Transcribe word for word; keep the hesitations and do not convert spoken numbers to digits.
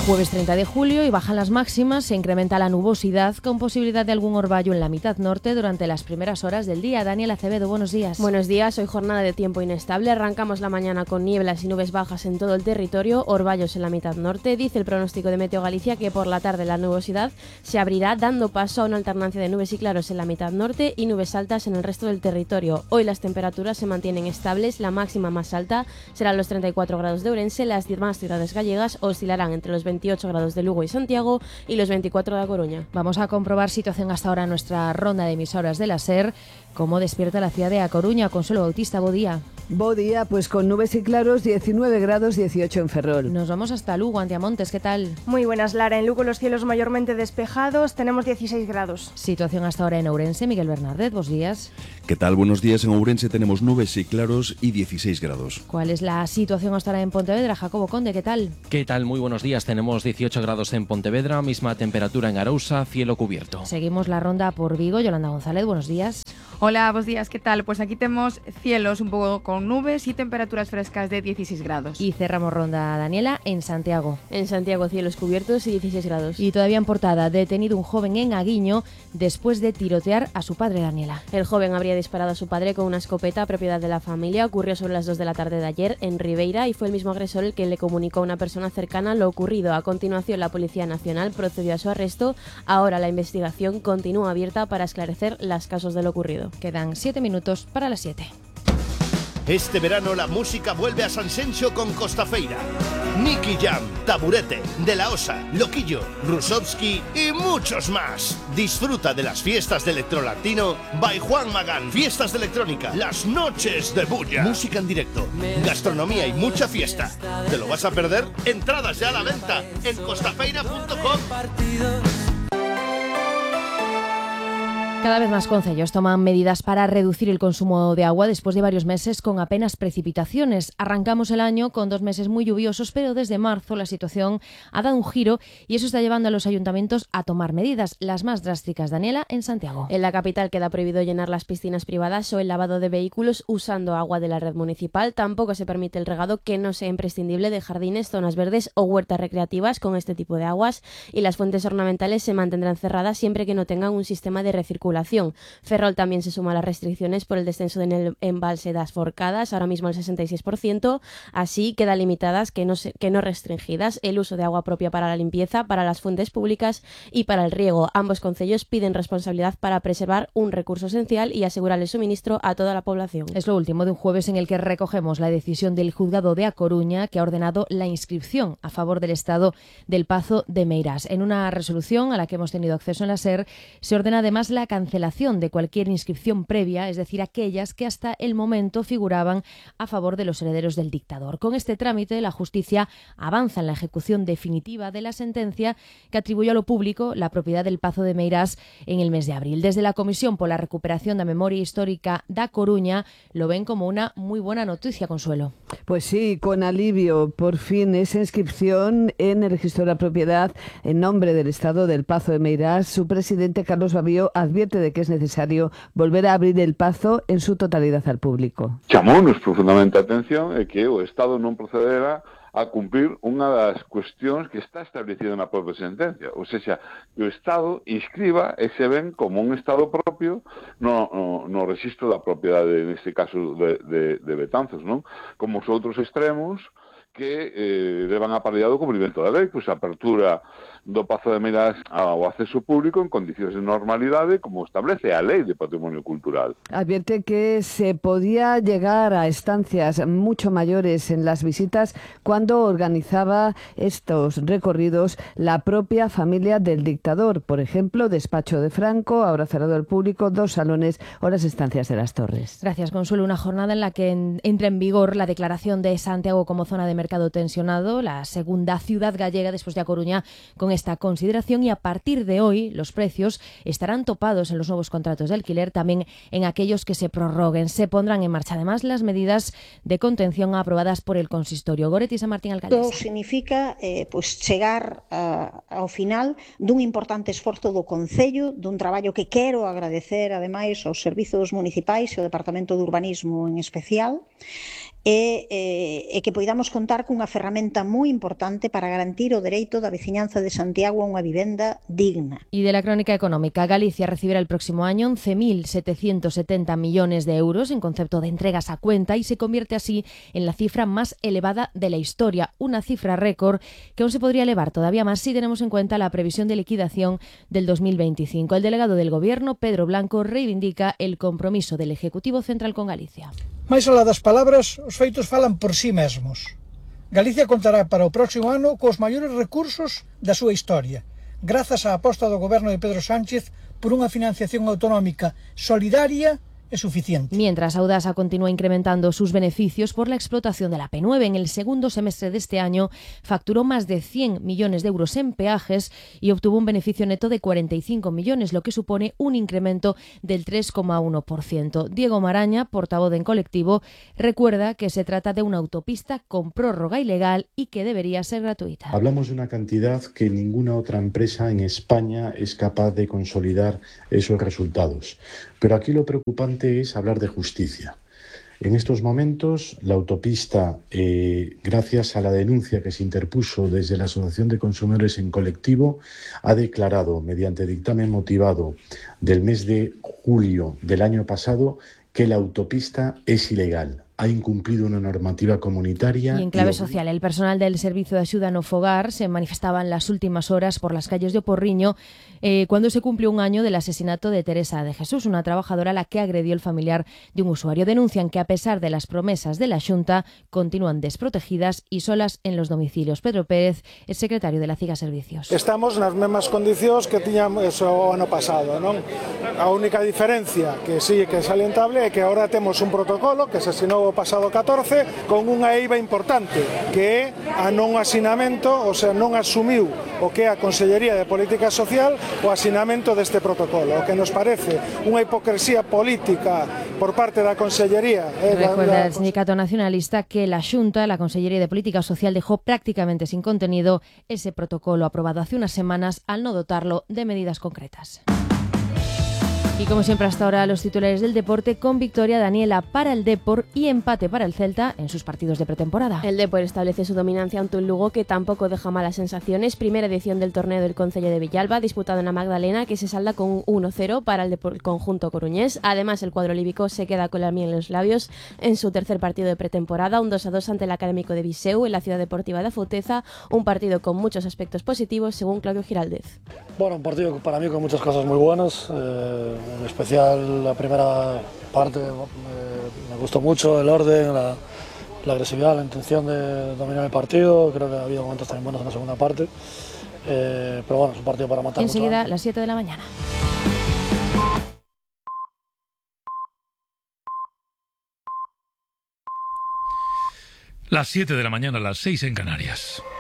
Jueves treinta de julio y bajan las máximas, se incrementa la nubosidad con posibilidad de algún orvallo en la mitad norte durante las primeras horas del día. Daniel Acevedo, buenos días. Buenos días, hoy jornada de tiempo inestable. Arrancamos la mañana con nieblas y nubes bajas en todo el territorio, orvallos en la mitad norte. Dice el pronóstico de Meteo Galicia que por la tarde la nubosidad se abrirá dando paso a una alternancia de nubes y claros en la mitad norte y nubes altas en el resto del territorio. Hoy las temperaturas se mantienen estables, la máxima más alta será los treinta y cuatro grados de Ourense, las demás ciudades gallegas oscilarán entre los veintiocho grados de Lugo y Santiago y los veinticuatro de A Coruña. Vamos a comprobar situación hasta ahora en nuestra ronda de emisoras de la SER. ¿Cómo despierta la ciudad de A Coruña? Consuelo Bautista, bo día. Bo día, pues con nubes y claros, diecinueve grados, dieciocho en Ferrol. Nos vamos hasta Lugo, Antiamontes, ¿qué tal? Muy buenas, Lara. En Lugo los cielos mayormente despejados, tenemos dieciséis grados. Situación hasta ahora en Ourense, Miguel Bernardet, buenos días. ¿Qué tal? Buenos días. En Ourense tenemos nubes y claros y dieciséis grados. ¿Cuál es la situación hasta ahora en Pontevedra? Jacobo Conde, ¿qué tal? ¿Qué tal? Muy buenos días. Tenemos dieciocho grados en Pontevedra, misma temperatura en Arousa, cielo cubierto. Seguimos la ronda por Vigo. Yolanda González, buenos días. Hola, buenos días, ¿qué tal? Pues aquí tenemos cielos un poco con nubes y temperaturas frescas de dieciséis grados. Y cerramos ronda, Daniela, en Santiago. En Santiago, cielos cubiertos y dieciséis grados. Y todavía en portada, detenido un joven en Aguiño después de tirotear a su padre, Daniela. El joven habría disparado a su padre con una escopeta propiedad de la familia. Ocurrió sobre las dos de la tarde de ayer en Ribeira y fue el mismo agresor el que le comunicó a una persona cercana lo ocurrido. A continuación, la Policía Nacional procedió a su arresto. Ahora la investigación continúa abierta para esclarecer las causas de lo ocurrido. Quedan siete minutos para las siete. Este verano la música vuelve a San Xenxo con Costafeira. Nicky Jam, Taburete, De La Osa, Loquillo, Rusovsky y muchos más. Disfruta de las fiestas de Electrolatino by Juan Magán. Fiestas de electrónica, las noches de bulla. Música en directo, gastronomía y mucha fiesta. ¿Te lo vas a perder? Entradas ya a la venta en costafeira punto com. Cada vez más concellos toman medidas para reducir el consumo de agua después de varios meses con apenas precipitaciones. Arrancamos el año con dos meses muy lluviosos, pero desde marzo la situación ha dado un giro y eso está llevando a los ayuntamientos a tomar medidas, las más drásticas, Daniela, en Santiago. En la capital queda prohibido llenar las piscinas privadas o el lavado de vehículos usando agua de la red municipal. Tampoco se permite el regado que no sea imprescindible de jardines, zonas verdes o huertas recreativas con este tipo de aguas, y las fuentes ornamentales se mantendrán cerradas siempre que no tengan un sistema de recirculación. Ferrol también se suma a las restricciones por el descenso en el embalse das Forcadas, ahora mismo el sesenta y seis por ciento, así quedan limitadas que no, se, que no restringidas el uso de agua propia para la limpieza, para las fuentes públicas y para el riego. Ambos concellos piden responsabilidad para preservar un recurso esencial y asegurar el suministro a toda la población. Es lo último de un jueves en el que recogemos la decisión del juzgado de A Coruña que ha ordenado la inscripción a favor del Estado del Pazo de Meirás. En una resolución a la que hemos tenido acceso en la SER se ordena además la cancelación de cualquier inscripción previa, es decir, aquellas que hasta el momento figuraban a favor de los herederos del dictador. Con este trámite, la justicia avanza en la ejecución definitiva de la sentencia que atribuyó a lo público la propiedad del Pazo de Meirás en el mes de abril. Desde la Comisión por la Recuperación da Memoria Histórica da Coruña lo ven como una muy buena noticia, Consuelo. Pues sí, con alivio, por fin esa inscripción en el registro de la propiedad en nombre del Estado del Pazo de Meirás. Su presidente, Carlos Babío, advierte de que es necesario volver a abrir el Pazo en su totalidad al público. Chamounos profundamente a atención é que o Estado non procederá a cumprir unha das cuestións que está establecida na propia sentencia, ou seja, que o Estado inscriba ese ben como un Estado propio no, no, no registro da propiedade, neste caso de, de, de Betanzos, non? Como os outros extremos que eh, levan aparellado o cumprimento da lei, pois a apertura do Pazo de Meirás ao acceso público en condicións de normalidade como establece a Lei de Patrimonio Cultural. Advierte que se podía llegar a estancias mucho mayores en las visitas cuando organizaba estos recorridos la propia familia del dictador. Por ejemplo, despacho de Franco, ahora cerrado al público, dos salones o las estancias de las Torres. Gracias, Consuelo. Una jornada en la que en, entra en vigor la declaración de Santiago como zona de mercado tensionado, la segunda ciudad gallega después de A Coruña con esta consideración, y a partir de hoy los precios estarán topados en los nuevos contratos de alquiler, también en aquellos que se prorroguen. Se pondrán en marcha además las medidas de contención aprobadas por el consistorio. Goretti San Martín, alcaldesa. Todo significa eh, pues, chegar a, ao final dun importante esforzo do Concello, dun traballo que quero agradecer ademais aos servizos municipais e ao Departamento de Urbanismo en especial, e, e, e que poidamos contar cunha ferramenta moi importante para garantir o dereito da veciñanza de Santiago a unha vivenda digna. Y de la crónica económica, Galicia recibirá el próximo año once mil setecientos setenta millones de euros en concepto de entregas a cuenta y se convierte así en la cifra más elevada de la historia, una cifra récord que aún se podría elevar todavía más si tenemos en cuenta la previsión de liquidación del dos mil veinticinco. El delegado del Gobierno, Pedro Blanco, reivindica el compromiso del Ejecutivo Central con Galicia. Mais alá das palabras, os feitos falan por sí mesmos. Galicia contará para o próximo ano cos maiores recursos da súa historia, grazas á aposta do Goberno de Pedro Sánchez por unha financiación autonómica solidaria es suficiente. Mientras, Audasa continúa incrementando sus beneficios por la explotación de la P nueve. En el segundo semestre de este año facturó más de cien millones de euros en peajes y obtuvo un beneficio neto de cuarenta y cinco millones, lo que supone un incremento del tres coma uno por ciento. Diego Maraña, portavoz de En Colectivo, recuerda que se trata de una autopista con prórroga ilegal y que debería ser gratuita. Hablamos de una cantidad que ninguna otra empresa en España es capaz de consolidar esos resultados. Pero aquí lo preocupante es hablar de justicia. En estos momentos, la autopista, eh, gracias a la denuncia que se interpuso desde la Asociación de Consumidores En Colectivo, ha declarado, mediante dictamen motivado del mes de julio del año pasado, que la autopista es ilegal. Ha incumplido una normativa comunitaria. Y en clave social, el personal del Servicio de Axuda no Fogar se manifestaba en las últimas horas por las calles de Oporriño eh, cuando se cumplió un año del asesinato de Teresa de Jesús, una trabajadora a la que agredió el familiar de un usuario. Denuncian que a pesar de las promesas de la Xunta, continúan desprotegidas y solas en los domicilios. Pedro Pérez, el secretario de la CIGA Servicios. Estamos nas mesmas condicións que tiñamos o ano pasado, non? A única diferencia que sí que é salientable é que agora temos un protocolo que se asinou o pasado catorce con unha eiva importante, que é a non asinamento, o sea, non asumiu o que é a Consellería de Política Social o asinamento deste protocolo, o que nos parece unha hipocresía política por parte da Consellería. Eh, Recuerda da, da... el sindicato nacionalista que la Xunta, la Consellería de Política Social, dejó prácticamente sin contenido ese protocolo aprobado hace unas semanas al no dotarlo de medidas concretas. Y como siempre hasta ahora, los titulares del deporte con victoria Daniela para el Depor y empate para el Celta en sus partidos de pretemporada. El Depor establece su dominancia ante un Lugo que tampoco deja malas sensaciones. Primera edición del torneo del Concello de Villalba, disputado en la Magdalena, que se salda con un uno cero para el, Depor, el conjunto coruñés. Además, el cuadro líbico se queda con la miel en los labios en su tercer partido de pretemporada, un dos a dos ante el Académico de Viseu en la Ciudad Deportiva de Afouteza, un partido con muchos aspectos positivos, según Claudio Giraldez. Bueno, un partido para mí con muchas cosas muy buenas, eh, en especial la primera parte eh, me gustó mucho, el orden, la, la agresividad, la intención de dominar el partido. Creo que ha habido momentos también buenos en la segunda parte, eh, pero bueno, es un partido para matar. Enseguida, a las siete de la mañana. Las siete de la mañana, las seis en Canarias.